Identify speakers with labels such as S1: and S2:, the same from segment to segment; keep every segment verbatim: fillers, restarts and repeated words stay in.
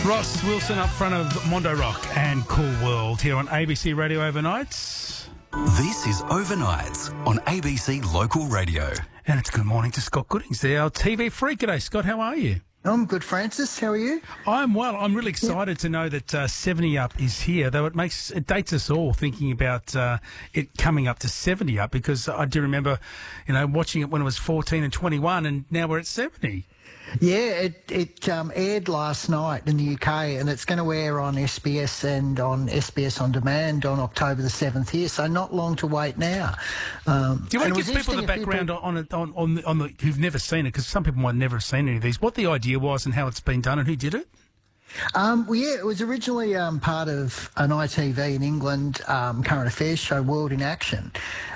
S1: Ross Wilson up front of Mondo Rock and Cool World here on A B C Radio Overnights.
S2: This is Overnights on A B C Local Radio.
S1: And it's good morning to Scott Goodings, our T V freak today. Scott, how are you?
S3: I'm good, Francis. How are you?
S1: I'm well. I'm really excited yeah. to know that uh, seventy Up is here, though it makes it dates us all thinking about uh, it coming up to seventy Up, because I do remember, you know, watching it when it was fourteen and twenty-one, and now we're at seventy.
S3: Yeah, it, it um, aired last night in the U K, and it's going to air on S B S and on S B S On Demand on October the seventh here, so not long to wait now. Um,
S1: Do you want to give people the background people... on it, on, on, the, on the, who've never seen it, because some people might never have seen any of these, what the idea was and how it's been done and who did it?
S3: Um, well, yeah, it was originally um, part of an I T V in England um, current affairs show, World in Action,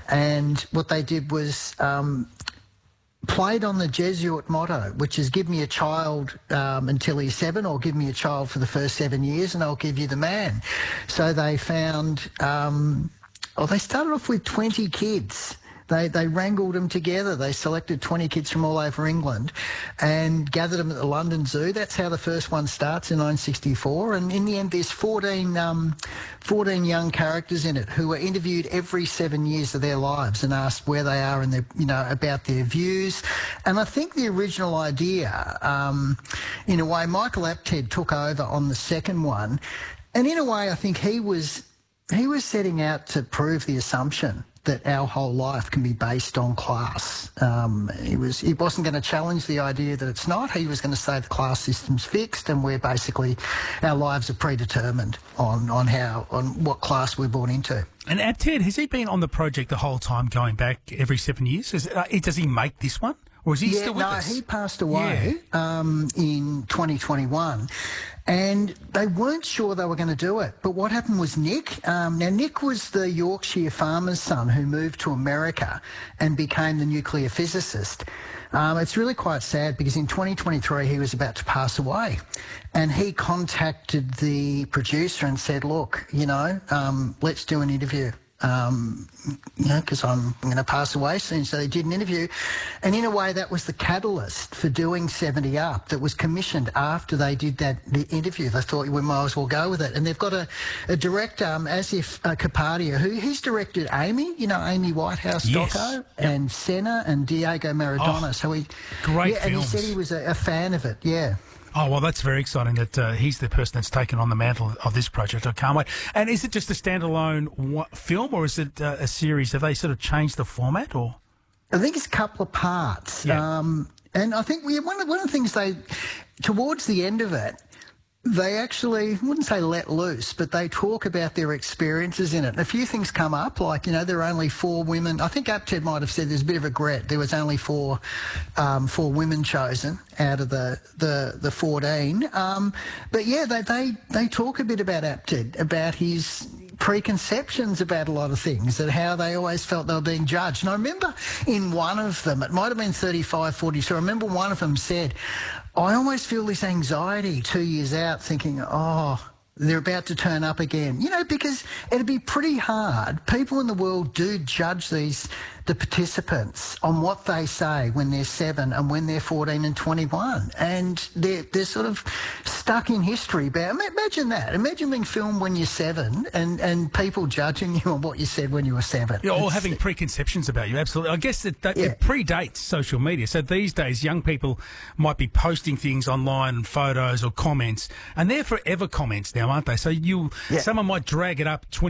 S3: and what they did was... Um, played on the Jesuit motto, which is give me a child um, until he's seven, or give me a child for the first seven years and I'll give you the man. So they found, um, oh, they started off with twenty kids. They, they wrangled them together. They selected twenty kids from all over England and gathered them at the London Zoo. That's how the first one starts in nineteen sixty-four. And in the end, there's fourteen, um, fourteen young characters in it who are interviewed every seven years of their lives and asked where they are and their, you know, about their views. And I think the original idea, um, in a way, Michael Apted took over on the second one. And in a way, I think he was he was setting out to prove the assumption that our whole life can be based on class. Um, he was he wasn't going to challenge the idea that it's not. He was going to say the class system's fixed and we're basically, our lives are predetermined on, on how, on what class we're born into.
S1: And Apted, has he been on the project the whole time, going back every seven years? Is, uh, does he make this one? Or is he
S3: yeah,
S1: still with
S3: no,
S1: us?
S3: No, he passed away yeah. um, in twenty twenty-one. And they weren't sure they were going to do it. But what happened was Nick, um, now Nick was the Yorkshire farmer's son who moved to America and became the nuclear physicist. Um, it's really quite sad because in twenty twenty-three he was about to pass away, and he contacted the producer and said, look, you know, um, let's do an interview. Um, you know, because I'm going to pass away soon. So they did an interview. And in a way, that was the catalyst for doing seventy Up that was commissioned after they did that the interview. They thought we might as well go with it. And they've got a, a director, um, Asif uh, Kapadia, who he's directed Amy, you know, Amy Whitehouse
S1: yes.
S3: Doco,
S1: yep.
S3: and Senna and Diego Maradona.
S1: Oh,
S3: so he,
S1: great
S3: yeah,
S1: films.
S3: And he said he was a, a fan of it, yeah.
S1: Oh, well, that's very exciting that uh, he's the person that's taken on the mantle of this project. I can't wait. And is it just a standalone wa- film, or is it uh, a series? Have they sort of changed the format, or?
S3: I think it's a couple of parts.
S1: Yeah.
S3: Um, and I think we, one, of, one of the things they, towards the end of it, they actually, I wouldn't say let loose, but they talk about their experiences in it. And a few things come up, like, you know, there are only four women. I think Apted might have said there's a bit of regret. There was only four um, four women chosen out of the, the, the fourteen. Um, but, yeah, they, they, they talk a bit about Apted, about his preconceptions about a lot of things, and how they always felt they were being judged. And I remember in one of them, it might have been thirty-five, forty-two, I remember one of them said, I always feel this anxiety two years out thinking, oh, they're about to turn up again. You know, because it'd be pretty hard. People in the world do judge these, the participants on what they say when they're seven and when they're fourteen and twenty-one. And they're, they're sort of stuck in history. But imagine that. Imagine being filmed when you're seven and, and people judging you on what you said when you were seven.
S1: Yeah, or
S3: it's,
S1: having preconceptions about you, absolutely. I guess that, that
S3: yeah.
S1: it predates social media. So these days, young people might be posting things online, photos or comments, and they're forever comments now, aren't they? So you,
S3: yeah.
S1: someone might drag it up twenty